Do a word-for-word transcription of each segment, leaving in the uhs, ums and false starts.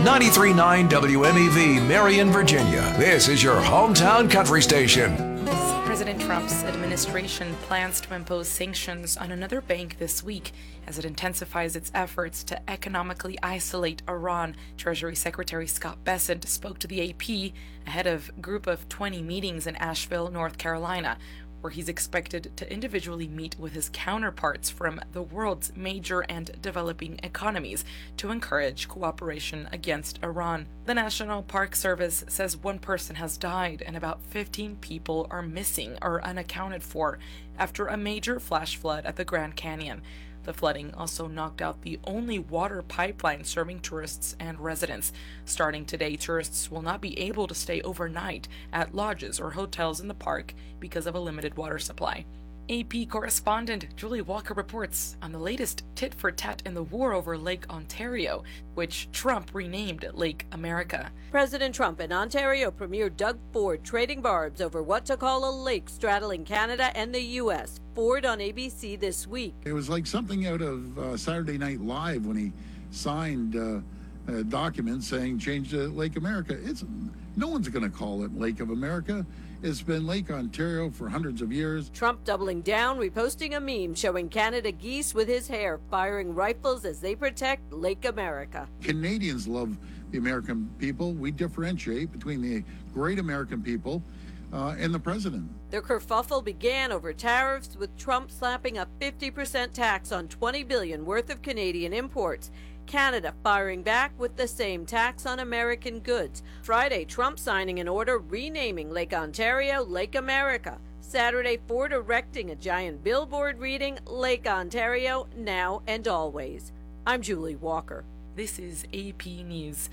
ninety-three point nine W M E V, Marion, Virginia. This is your hometown country station. President Trump's administration plans to impose sanctions on another bank this week as it intensifies its efforts to economically isolate Iran. Treasury Secretary Scott Bessent spoke to the A P ahead of a group of twenty meetings in Asheville, North Carolina, where he's expected to individually meet with his counterparts from the world's major and developing economies to encourage cooperation against Iran. The National Park Service says one person has died and about fifteen people are missing or unaccounted for after a major flash flood at the Grand Canyon. The flooding also knocked out the only water pipeline serving tourists and residents. Starting today, tourists will not be able to stay overnight at lodges or hotels in the park because of a limited water supply. A P correspondent Julie Walker reports on the latest tit-for-tat in the war over Lake Ontario, which Trump renamed Lake America. President Trump and Ontario Premier Doug Ford trading barbs over what to call a lake straddling Canada and the U S. Ford on A B C this week. It was like something out of uh, Saturday Night Live when he signed uh, a document saying change to Lake America. It's no one's going to call it Lake of America. It's been Lake Ontario for hundreds of years. Trump doubling down, reposting a meme showing Canada geese with his hair firing rifles as they protect Lake America. Canadians love the American people. We differentiate between the great American people uh, and the president. The kerfuffle began over tariffs, with Trump slapping a fifty percent tax on twenty billion dollars worth of Canadian imports. Canada firing back with the same tax on American goods. Friday, Trump signing an order renaming Lake Ontario Lake America. Saturday, Ford erecting a giant billboard reading Lake Ontario now and always. I'm Julie Walker. This is A P News.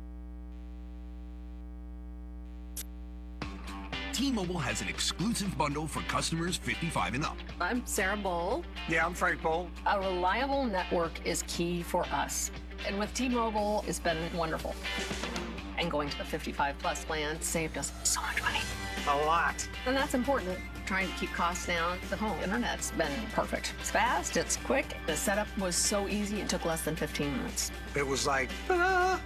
T-Mobile has an exclusive bundle for customers fifty-five and up. I'm Sarah Bowl. Yeah, I'm Frank Bowl. A reliable network is key for us. And with T-Mobile, it's been wonderful. And going to the fifty-five plus plan saved us so much money. A lot. And that's important. Trying to keep costs down. The home internet's been perfect. It's fast, it's quick. The setup was so easy, it took less than fifteen minutes. It was like, ah.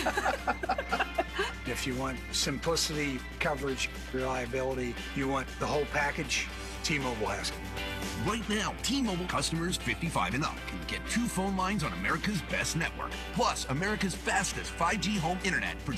If you want simplicity, coverage, reliability, you want the whole package, T-Mobile has it. Right now, T-Mobile customers fifty-five and up can get two phone lines on America's best network, plus America's fastest five G home internet for